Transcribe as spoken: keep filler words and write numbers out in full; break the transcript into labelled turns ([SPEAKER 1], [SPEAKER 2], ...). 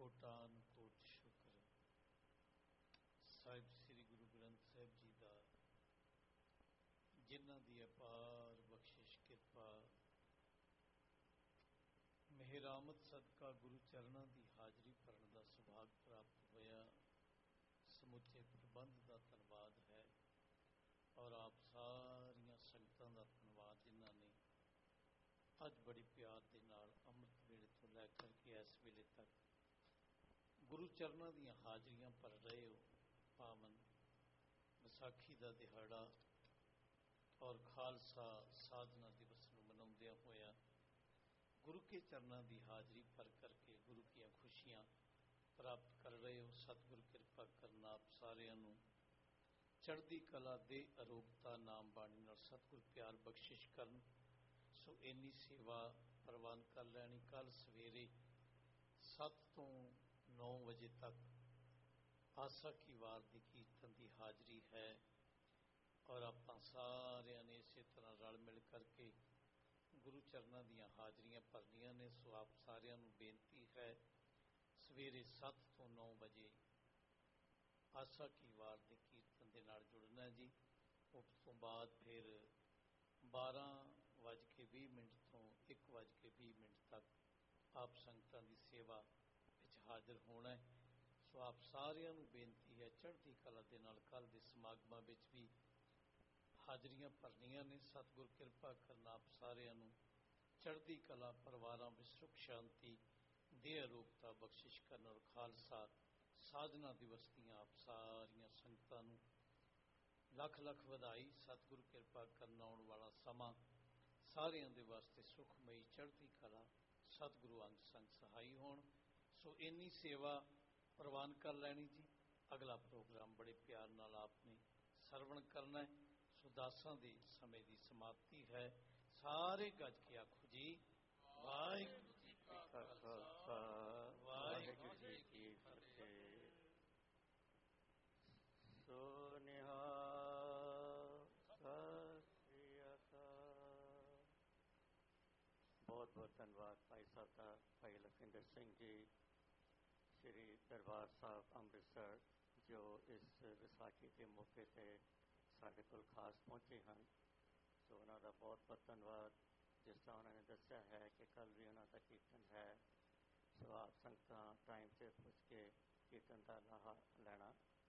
[SPEAKER 1] ਕੋਟਾਨ ਕੋਟ ਸ਼ੁਕਰ ਸਾਹਿਬ ਸ੍ਰੀ ਗੁਰੂ ਗ੍ਰੰਥ ਸਾਹਿਬ ਜੀ ਦਾ, ਜਿਨ੍ਹਾਂ ਦੀ ਅਪਾਰ ਬਖਸ਼ਿਸ਼ ਕਿਰਪਾ ਮਿਹਰਾਮਤ ਸਦਕਾ ਗੁਰੂ ਚਰਨਾਂ ਦੀ ਹਾਜ਼ਰੀ ਭਰਨ ਦਾ ਸੁਭਾਗ ਪ੍ਰਾਪਤ ਹੋਇਆ। ਸਮੁੱਚੇ ਪ੍ਰਬੰਧ ਦਾ ਧੰਨਵਾਦ ਹੈ ਔਰ ਆਪ ਸਾਰੀਆਂ ਸੰਗਤਾਂ ਦਾ ਧੰਨਵਾਦ ਜਿਨ੍ਹਾਂ ਨੇ ਅੱਜ ਬੜੇ ਪਿਆਰ ਦੇ ਨਾਲ ਅੰਮ੍ਰਿਤ ਵੇਲੇ ਤੋਂ ਲੈ ਕਰਕੇ ਇਸ ਵੇਲੇ ਤੱਕ ਗੁਰੂ ਚਰਨਾਂ ਦੀਆਂ ਹਾਜ਼ਰੀਆਂ ਭਰ ਰਹੇ ਹੋ। ਪਾਵਨ ਵਿਸਾਖੀ ਦਾ ਦਿਹਾੜਾ ਔਰ ਖਾਲਸਾ ਸਾਧਨਾ ਦਿਵਸ ਨੂੰ ਮਨਾਉਂਦਿਆਂ ਹੋਇਆ ਗੁਰੂ ਕੇ ਚਰਨਾਂ ਦੀ ਹਾਜ਼ਰੀ ਭਰ ਕਰਕੇ ਗੁਰੂ ਦੀਆਂ ਖੁਸ਼ੀਆਂ ਪ੍ਰਾਪਤ ਕਰ ਰਹੇ ਹੋ। ਸਤਿਗੁਰ ਕਿਰਪਾ ਕਰਨ ਆਪ ਸਾਰਿਆਂ ਨੂੰ ਚੜ੍ਹਦੀ ਕਲਾ ਦੇ ਅਰੋਗਤਾ ਨਾਮ ਬਾਣੀ ਨਾਲ ਸਤਿਗੁਰ ਪਿਆਰ ਬਖਸ਼ਿਸ਼ ਕਰਨ। ਸੋ ਇੰਨੀ ਸੇਵਾ ਪ੍ਰਵਾਨ ਕਰ ਲੈਣੀ। ਕੱਲ ਸਵੇਰੇ ਸੱਤ ਤੋਂ ਨੌ ਵਜੇ ਤੱਕ ਆਸਾ ਕੀ ਵਾਰ ਦੀ ਕੀਰਤਨ ਦੀ ਹਾਜ਼ਰੀ ਹੈ ਔਰ ਆਪਾਂ ਸਾਰਿਆਂ ਨੇ ਇਸੇ ਤਰ੍ਹਾਂ ਰਲ ਮਿਲ ਕਰਕੇ ਗੁਰੂ ਚਰਨਾਂ ਦੀਆਂ ਹਾਜ਼ਰੀਆਂ ਭਰਨੀਆਂ ਨੇ। ਸੋ ਆਪ ਸਾਰਿਆਂ ਨੂੰ ਬੇਨਤੀ ਹੈ ਸਵੇਰੇ ਸੱਤ ਤੋਂ ਨੌ ਵਜੇ ਆਸਾ ਕੀ ਵਾਰ ਦੇ ਕੀਰਤਨ ਦੇ ਨਾਲ ਜੁੜਨਾ ਜੀ। ਉਸ ਤੋਂ ਬਾਅਦ ਫਿਰ ਬਾਰਾਂ ਵੱਜ ਕੇ ਵੀਹ ਮਿੰਟ ਤੋਂ ਇੱਕ ਵੱਜ ਕੇ ਵੀਹ ਮਿੰਟ ਤੱਕ ਆਪ ਸੰਗਤਾਂ ਦੀ ਸੇਵਾ ਵਿੱਚ ਹਾਜ਼ਰ ਹੋਣਾ ਹੈ। ਸੋ ਆਪ ਸਾਰਿਆਂ ਨੂੰ ਬੇਨਤੀ ਹੈ ਚੜ੍ਹਦੀ ਕਲਾ ਦੇ ਨਾਲ ਕੱਲ੍ਹ ਦੇ ਸਮਾਗਮਾਂ ਵਿੱਚ ਵੀ ਹਾਜ਼ਰੀਆਂ ਭਰਨੀਆਂ ਨੇ। ਸਤਿਗੁਰ ਕਿਰਪਾ ਕਰਨ ਆਪ ਸਾਰਿਆਂ ਨੂੰ ਚੜ੍ਹਦੀ ਕਲਾ, ਪਰਿਵਾਰਾਂ ਵਿੱਚ ਸੁੱਖ ਸ਼ਾਂਤੀ ਦੇ ਅਰੋਗਤਾ ਬਖਸ਼ਿਸ਼ ਕਰਨ ਔਰ ਖਾਲਸਾ ਸਾਧਨਾ ਦਿਵਸ ਦੀਆਂ ਆਪ ਸਾਰੀਆਂ ਸੰਗਤਾਂ ਨੂੰ ਲੱਖ ਲੱਖ ਵਧਾਈ। ਸਤਿਗੁਰੂ ਕਿਰਪਾ ਕਰਨ ਆਉਣ ਵਾਲਾ ਸਮਾਂ ਸਾਰਿਆਂ ਦੇ ਵਾਸਤੇ ਸੁਖਮਈ ਚੜ੍ਹਦੀ ਕਲਾ ਸਤਿਗੁਰੂ ਅੰਗ ਸੰਗ ਸਹਾਈ ਹੋਣ। ਸੋ ਇੰਨੀ ਸੇਵਾ ਪ੍ਰਵਾਨ ਕਰ ਲੈਣੀ ਜੀ। ਅਗਲਾ ਪ੍ਰੋਗਰਾਮ ਬੜੇ ਪਿਆਰ ਨਾਲ ਆਪਨੇ ਸਰਵਣ ਕਰਨਾ ਹੈ। ਸੋ ਦਾਸਾਂ ਦੇ ਸਮੇਂ ਦੀ ਸਮਾਪਤੀ ਹੈ। ਸਾਰੇ ਗੱਜ ਕੇ ਆਖੋ ਜੀ ਵਾਹਿਗੁਰੂ ਜੀ ਕਾ ਖਾਲਸਾ ਵਾਹਿਗੁਰੂ ਜੀ ਕੀ ਫਤਿਹ। ਸੋ ਨਿਹਾਲ ਸਤਿ ਸ੍ਰੀ ਅਕਾਲ। ਬਹੁਤ ਬਹੁਤ ਧੰਨਵਾਦ ਭਾਈ ਸਾਹਿਬ ਦਾ, ਭਾਈ ਲਖਵਿੰਦਰ ਸਿੰਘ ਜੀ, ਸ਼੍ਰੀ ਦਰਬਾਰ ਸਾਹਿਬ ਅੰਮ੍ਰਿਤਸਰ, ਜੋ ਇਸ ਵਿਸਾਖੀ ਦੇ ਮੌਕੇ 'ਤੇ ਸਾਡੇ ਕੋਲ ਖਾਸ ਪਹੁੰਚੇ ਹਨ। ਸੋ ਉਹਨਾਂ ਦਾ ਬਹੁਤ ਬਹੁਤ ਧੰਨਵਾਦ। ਜਿਸ ਤਰ੍ਹਾਂ ਉਹਨਾਂ ਨੇ ਦੱਸਿਆ ਹੈ ਕਿ ਕੱਲ੍ਹ ਵੀ ਉਹਨਾਂ ਦਾ ਕੀਰਤਨ ਹੈ। ਸੋ ਆਪ ਸੰਗਤਾਂ ਟਾਈਮ 'ਤੇ ਪੁੱਜ ਕੇ ਕੀਰਤਨ ਦਾ ਲਾਹਾ ਲੈਣਾ